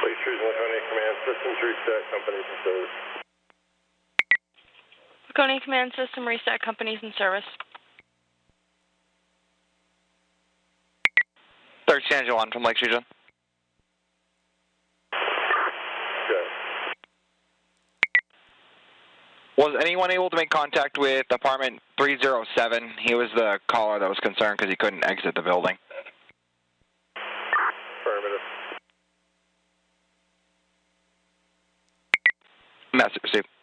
Police Cruise Laconia Command, systems reset, companies in service. Laconia Command, system reset, companies in service. 13-1 from Lakes Region. Good. Was anyone able to make contact with apartment 307? He was the caller that was concerned because he couldn't exit the building. Affirmative. Message received.